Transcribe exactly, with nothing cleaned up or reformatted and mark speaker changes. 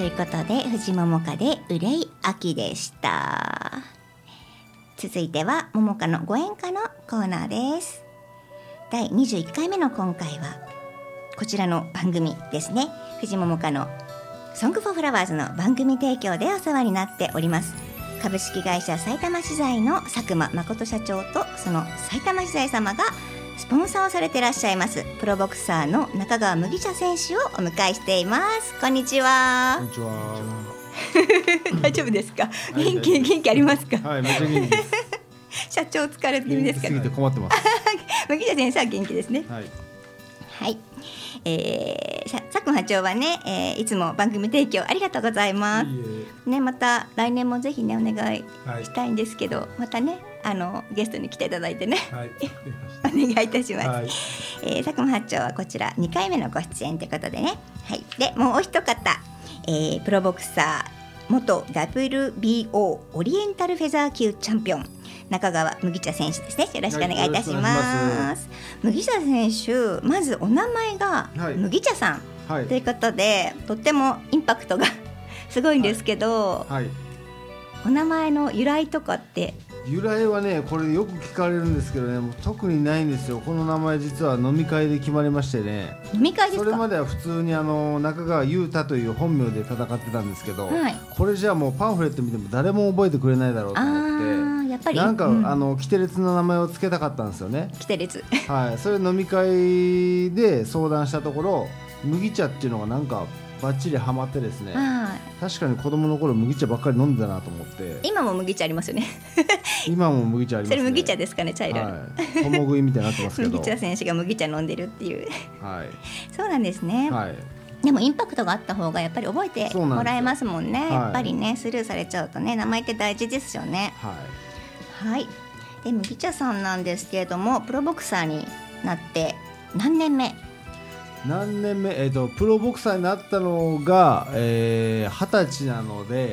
Speaker 1: いうことで藤桃香で憂い秋でした。続いては桃香のご演歌のコーナーです。だいにじゅういっかいめの今回はこちらの番組ですね。藤桃香のソングフォーフラワーズの番組提供でお世話になっております株式会社埼玉資材の佐久間誠社長とその埼玉資材様がスポンサーをされていらっしゃいますプロボクサーの中川麦茶選手をお迎えしています。こんにちは。
Speaker 2: こんにちは
Speaker 1: 大丈夫ですか？元気元気ありますか？
Speaker 2: はい、めっちゃ元気です
Speaker 1: 社長疲れ気味ですか？
Speaker 2: 元気すぎて困ってます
Speaker 1: 麦茶先生は元気ですね。
Speaker 2: はい、
Speaker 1: はいえー、佐久間長はね、えー、いつも番組提供ありがとうございます。
Speaker 2: いいえ
Speaker 1: ね、また来年もぜひねお願いしたいんですけど、はい、またねあのゲストに来ていただいてね、はい、お願いいたします、はいえー、佐久間長はこちらにかいめのご出演ということでね、はい、でもうお一方、えー、プロボクサー元 ダブリュービーオー オリエンタルフェザー級チャンピオン中川麦茶選手ですね。よろしくお願いいたします、はい、麦茶選手まずお名前が麦茶さん、はい、ということでとってもインパクトがすごいんですけど、はいはい、お名前の由来とかって
Speaker 2: 由来はねこれよく聞かれるんですけどねもう特にないんですよ。この名前実は飲み会で決まりましてね。
Speaker 1: 飲み会ですか？
Speaker 2: それまでは普通にあの中川優太という本名で戦ってたんですけど、はい、これじゃあもうパンフレット見ても誰も覚えてくれないだろうと思ってやっぱりなんか、うん、あのキテレツの名前を付けたかったんですよね。
Speaker 1: キテレツ
Speaker 2: はい、それ飲み会で相談したところ麦茶っていうのがなんかバッチリハマってですね、はい、確かに子供の頃麦茶ばっかり飲んでたなと思って
Speaker 1: 今も麦茶ありますよね
Speaker 2: 今も麦茶ありますね。それ
Speaker 1: 麦茶ですかね茶色い、はい、
Speaker 2: 共食いみたいになってますけど
Speaker 1: 麦茶選手が麦茶飲んでるっていう、
Speaker 2: はい、
Speaker 1: そうなんですね、はい、でもインパクトがあった方がやっぱり覚えてもらえますもんね。やっぱりねスルーされちゃうとね名前って大事ですよね。はい、はい、で麦茶さんなんですけれどもプロボクサーになって何年目
Speaker 2: 何年目、えーと、プロボクサーになったのが、えー、はたちなので